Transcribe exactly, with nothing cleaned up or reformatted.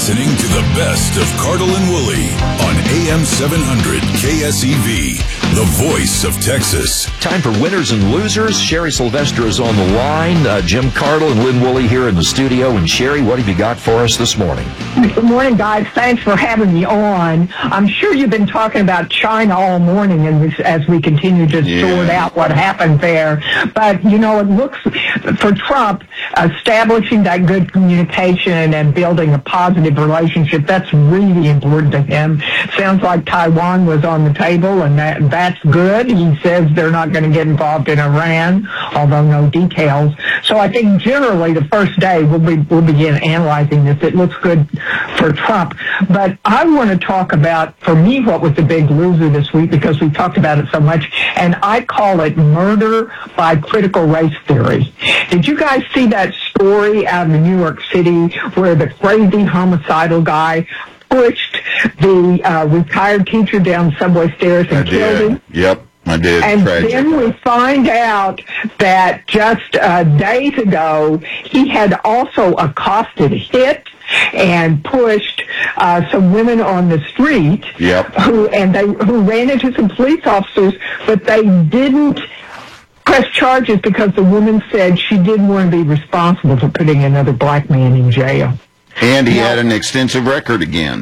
Listening to the best of Cardle and Woolley on A M seven hundred K S E V, the voice of Texas. Time for winners and losers. Sherry Sylvester is on the line. Uh, Jim Cardle and Lynn Woolley here in the studio. And Sherry, what have you got for us this morning? Good morning, guys. Thanks for having me on. I'm sure you've been talking about China all morning and as we continue to yeah. sort out what happened there. But, you know, it looks, for Trump, establishing that good communication and building a positive relationship, that's really important to him. Sounds like Taiwan was on the table, and that that's good. He says they're not going to get involved in Iran, although no details. So I think generally the first day we'll, be, we'll begin analyzing this. It looks good for Trump. But I want to talk about, for me, what was the big loser this week, because we talked about it so much, and I call it murder by critical race theory. Did you guys see that story out in New York City where the crazy homicidal guy pushed the uh, retired teacher down subway stairs and I killed did. him? Yep, I did. And Tragic. Then we find out that just uh, days ago, he had also accosted, hit, and pushed uh, some women on the street. Yep. Who and they who ran into some police officers, but they didn't press charges because the woman said she didn't want to be responsible for putting another black man in jail. And he now, had an extensive record again.